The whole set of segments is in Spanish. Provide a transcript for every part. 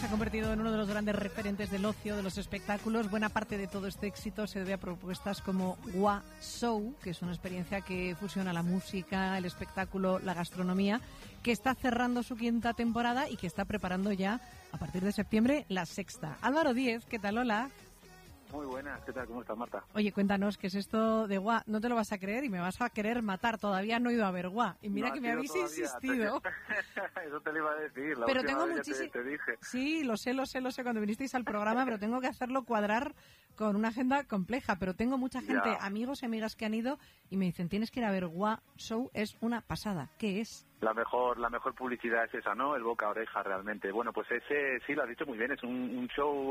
ha convertido en uno de los grandes referentes del ocio, de los espectáculos. Buena parte de todo este éxito se debe a propuestas como WA Show, que es una experiencia que fusiona la música, el espectáculo, la gastronomía, que está cerrando su 5ª temporada y que está preparando ya, a partir de septiembre, la 6ª. Álvaro Díez, ¿qué tal? Hola. Muy buenas, ¿qué tal? ¿Cómo estás, Marta? Oye, cuéntanos, ¿qué es esto de WA? No te lo vas a creer y me vas a querer matar. Todavía no he ido a ver WA. Y mira que me habéis insistido. Eso te lo iba a decir. Pero tengo muchísimo. Te dije. Sí, lo sé cuando vinisteis al programa, pero tengo que hacerlo cuadrar con una agenda compleja. Pero tengo mucha gente, amigos y amigas que han ido y me dicen, tienes que ir a ver WA Show, es una pasada. ¿Qué es? La mejor publicidad es esa, ¿no? El boca a oreja, realmente. Bueno, pues ese, sí, lo has dicho muy bien, es un show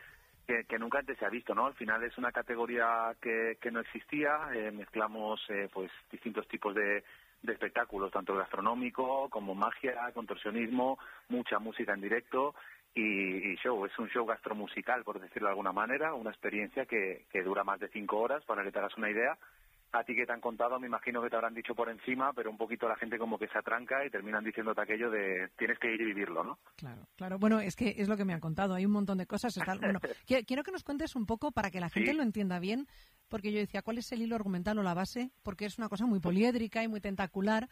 que nunca antes se ha visto, ¿no? Al final es una categoría que no existía, mezclamos pues distintos tipos de espectáculos, tanto gastronómico como magia, contorsionismo, mucha música en directo y show. Es un show gastromusical, por decirlo de alguna manera, una experiencia que dura más de 5 horas, para que te hagas una idea. A ti que te han contado, me imagino que te habrán dicho por encima, pero un poquito la gente como que se atranca y terminan diciéndote aquello de tienes que ir y vivirlo, ¿no? Claro. Bueno, es que es lo que me han contado. Hay un montón de cosas. Bueno, quiero que nos cuentes un poco para que la gente lo entienda bien, porque yo decía, ¿cuál es el hilo argumental o la base? Porque es una cosa muy poliédrica y muy tentacular,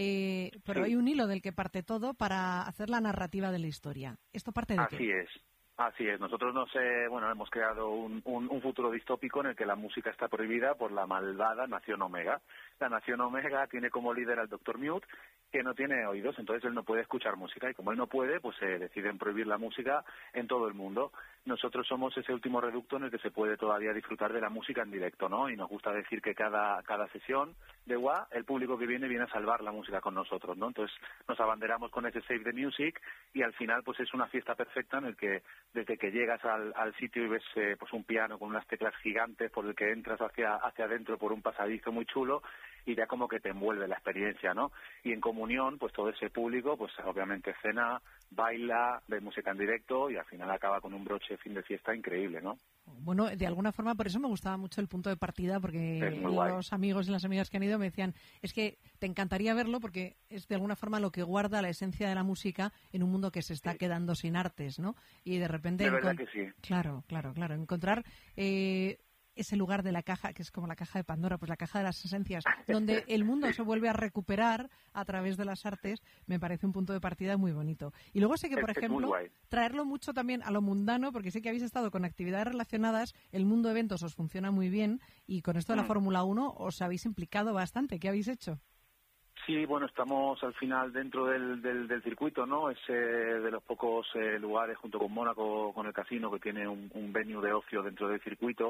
pero hay un hilo del que parte todo para hacer la narrativa de la historia. ¿Esto parte de qué? Así es. Nosotros hemos creado un futuro distópico en el que la música está prohibida por la malvada Nación Omega. La Nación Omega tiene como líder al Dr. Mute, que no tiene oídos, entonces él no puede escuchar música, y como él no puede, pues se deciden prohibir la música en todo el mundo. Nosotros somos ese último reducto en el que se puede todavía disfrutar de la música en directo, ¿no? Y nos gusta decir que cada sesión de WA, el público que viene a salvar la música con nosotros, ¿no? Entonces nos abanderamos con ese Save the Music y al final pues es una fiesta perfecta en el que desde que llegas al sitio y ves pues un piano con unas teclas gigantes por el que entras hacia adentro por un pasadizo muy chulo y ya como que te envuelve la experiencia, ¿no? Y en comunión, pues todo ese público, pues obviamente cena, baila, ve música en directo y al final acaba con un broche de fin de fiesta increíble, ¿no? Bueno, de alguna forma, por eso me gustaba mucho el punto de partida, porque los amigos y las amigas que han ido me decían, es que te encantaría verlo porque es de alguna forma lo que guarda la esencia de la música en un mundo que se está quedando sin artes, ¿no? Y de repente... De verdad que sí. Claro. Encontrar... ese lugar de la caja, que es como la caja de Pandora, pues la caja de las esencias, donde el mundo se vuelve a recuperar a través de las artes, me parece un punto de partida muy bonito. Y luego sé que, por ejemplo, traerlo mucho también a lo mundano, porque sé que habéis estado con actividades relacionadas, el mundo eventos os funciona muy bien, y con esto de la Fórmula 1 os habéis implicado bastante. ¿Qué habéis hecho? Sí, bueno, estamos al final dentro del circuito, ¿no? Es de los pocos lugares, junto con Mónaco, con el casino, que tiene un venue de ocio dentro del circuito.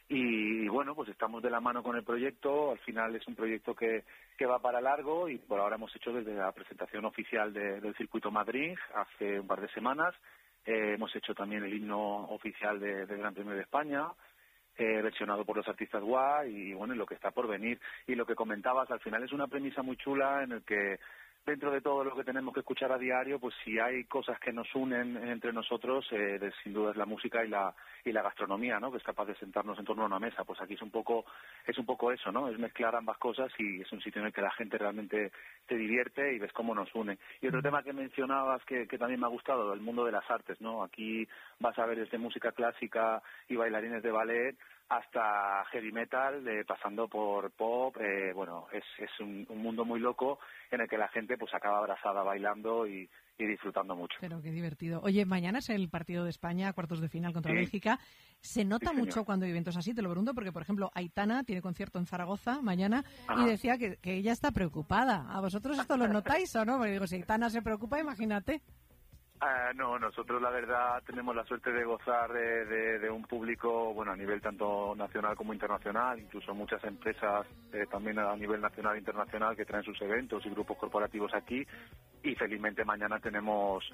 Y bueno, pues estamos de la mano con el proyecto. Al final es un proyecto que va para largo y por ahora hemos hecho desde la presentación oficial del circuito Madrid hace un par de semanas. Hemos hecho también el himno oficial del Gran Premio de España, versionado por los artistas WA y bueno, lo que está por venir. Y lo que comentabas, al final es una premisa muy chula en el que dentro de todo lo que tenemos que escuchar a diario, pues si hay cosas que nos unen entre nosotros, sin duda es la música y la gastronomía, ¿no? Que es capaz de sentarnos en torno a una mesa. Pues aquí es un poco eso, ¿no? Es mezclar ambas cosas y es un sitio en el que la gente realmente te divierte y ves cómo nos une. Y otro tema que mencionabas que también me ha gustado, el mundo de las artes, ¿no? Aquí vas a ver desde música clásica y bailarines de ballet hasta heavy metal, pasando por pop. Bueno, es un mundo muy loco en el que la gente pues acaba abrazada bailando y disfrutando mucho. Pero qué divertido. Oye, mañana es el partido de España, cuartos de final contra Bélgica. ¿Se nota mucho cuando hay eventos así? Te lo pregunto porque, por ejemplo, Aitana tiene concierto en Zaragoza mañana y decía que ella está preocupada. ¿A vosotros esto lo notáis o no? Porque digo, si Aitana se preocupa, imagínate. No, nosotros la verdad tenemos la suerte de gozar de un público, bueno, a nivel tanto nacional como internacional, incluso muchas empresas también a nivel nacional e internacional que traen sus eventos y grupos corporativos aquí. Y felizmente mañana tenemos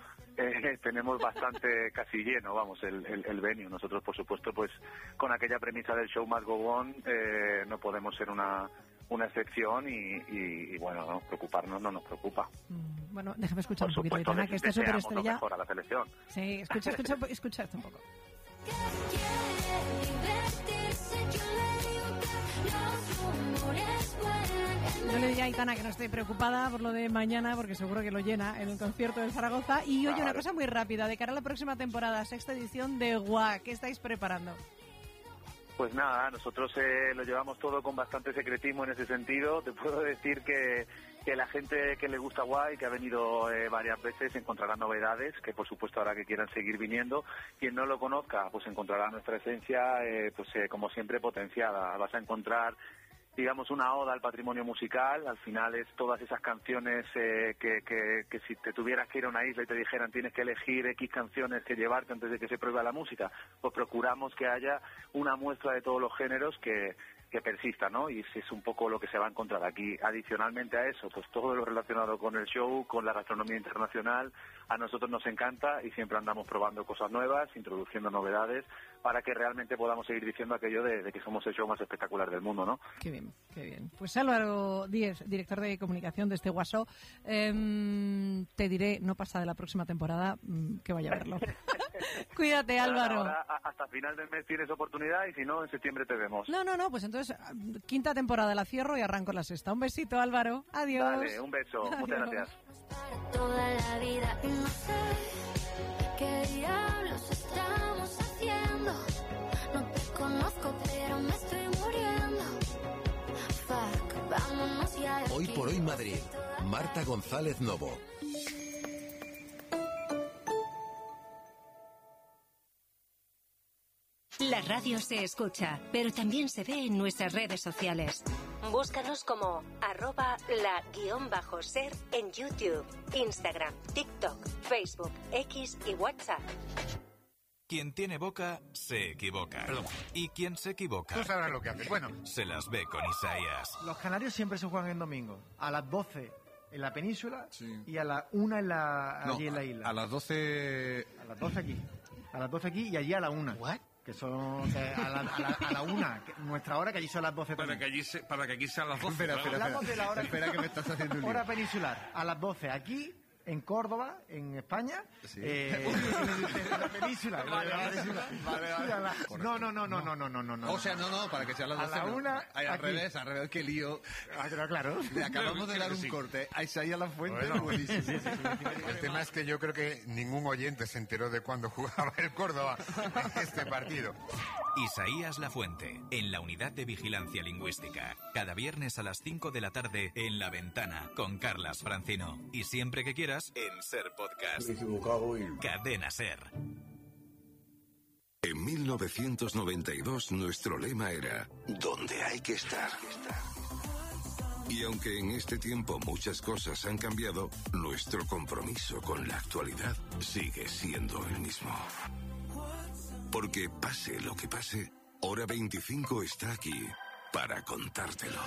bastante casi lleno, vamos, el venue. Nosotros, por supuesto, pues con aquella premisa del show must go on, no podemos ser una excepción y bueno, no preocuparnos no nos preocupa. Bueno, déjame escuchar un poquito de Aitana, que esta superestrella... mejor a la selección. Sí, escucha esto un poco. Yo le diría a Aitana que no esté preocupada por lo de mañana, porque seguro que lo llena en el concierto de Zaragoza. Y oye, una cosa muy rápida, de cara a la próxima temporada, 6ª edición de GUA, ¿qué estáis preparando? Pues nada, nosotros lo llevamos todo con bastante secretismo en ese sentido. Te puedo decir que la gente que le gusta Guay, que ha venido varias veces, encontrará novedades, que por supuesto ahora que quieran seguir viniendo. Quien no lo conozca, pues encontrará nuestra esencia, como siempre, potenciada. Vas a encontrar, digamos, una oda al patrimonio musical. Al final es todas esas canciones que si te tuvieras que ir a una isla y te dijeran tienes que elegir X canciones que llevarte antes de que se pruebe la música, pues procuramos que haya una muestra de todos los géneros que persista, ¿no? Y es un poco lo que se va a encontrar aquí. Adicionalmente a eso, pues todo lo relacionado con el show, con la gastronomía internacional, a nosotros nos encanta y siempre andamos probando cosas nuevas, introduciendo novedades, para que realmente podamos seguir diciendo aquello de que somos el show más espectacular del mundo, ¿no? Qué bien, qué bien. Pues Álvaro Díez, director de comunicación de este Guasó, te diré, no pasa de la próxima temporada, que vaya a verlo. Cuídate, Álvaro. Ahora, hasta final del mes tienes oportunidad y si no, en septiembre te vemos. No, pues entonces, 5ª temporada la cierro y arranco la 6ª. Un besito, Álvaro. Adiós. Vale, un beso. Adiós. Muchas gracias. Toda la vida y no sé qué diablos estamos haciendo. No te conozco, pero me estoy muriendo. Fuck, vámonos ya de aquí. Hoy por hoy Madrid. Marta González Novo. La radio se escucha, pero también se ve en nuestras redes sociales. Búscanos como @la_ser en YouTube, Instagram, TikTok, Facebook, X y WhatsApp. Quien tiene boca, se equivoca. Perdón. Y quien se equivoca... Tú sabrás lo que haces. Bueno, se las ve con Isaías. Los canarios siempre se juegan en domingo. A las 12 en la península, sí, y a las 1 allí en la isla. A las 12... A las 12 aquí. A las 12 aquí y allí a la 1. ¿What? Que son a la 1, nuestra hora, que allí son las 12 para también. Para que aquí sean las 12. Hablamos de la hora. Espera que me estás haciendo un lío. Hora peninsular. A las 12 aquí, en Córdoba, en España. Sí. En la península. Vale. No. O sea, no, para que sea las 12. A la 1. Al revés, qué lío. Claro. Le acabamos de dar un corte a Isaías La Fuente. Bueno, buenísimo. Sí. El tema es que yo creo que ningún oyente se enteró de cuándo jugaba el Córdoba en este partido. Isaías La Fuente, en la Unidad de Vigilancia Lingüística. Cada viernes a las 5 de la tarde en La Ventana, con Carlas Francino. Y siempre que quieras, en Ser Podcast. Cadena Ser. En 1992 nuestro lema era ¿dónde hay que estar? Y aunque en este tiempo muchas cosas han cambiado, nuestro compromiso con la actualidad sigue siendo el mismo. Porque pase lo que pase, Hora 25 está aquí para contártelo.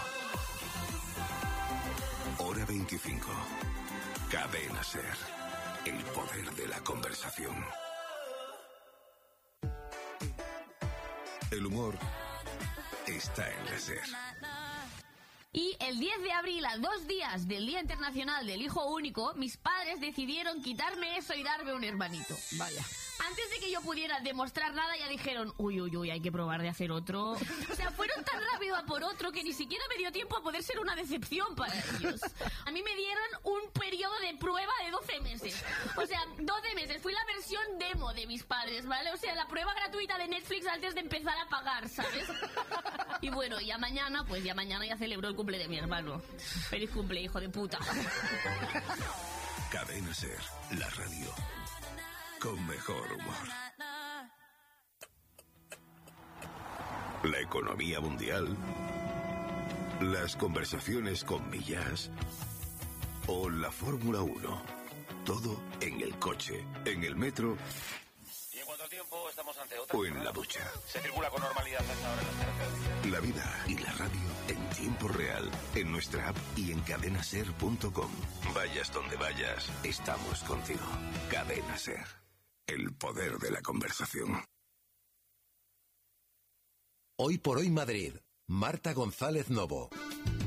Hora 25. Cadena Ser. El poder de la conversación. El humor está en la Ser. Y el 10 de abril, a 2 días del Día Internacional del Hijo Único, mis padres decidieron quitarme eso y darme un hermanito. Vaya. Antes de que yo pudiera demostrar nada, ya dijeron, uy, hay que probar de hacer otro. O sea, fueron tan rápido a por otro que ni siquiera me dio tiempo a poder ser una decepción para ellos. A mí me dieron un periodo de prueba de 12 meses. O sea, 12 meses. Fui la versión demo de mis padres, ¿vale? O sea, la prueba gratuita de Netflix antes de empezar a pagar, ¿sabes? Y bueno, ya mañana ya celebro el cumple de mi hermano. Feliz cumple, hijo de puta. Cadena Ser, la radio con mejor humor. La economía mundial, las conversaciones con Millás o la Fórmula 1. Todo en el coche, en el metro. Y en cuanto al tiempo, estamos ante otra. O en la ducha. Se circula con normalidad hasta ahora en las carreteras. La vida y la radio en tiempo real, en nuestra app y en cadenaser.com. Vayas donde vayas, estamos contigo. Cadena Ser. El poder de la conversación. Hoy por hoy Madrid. Marta González Novo.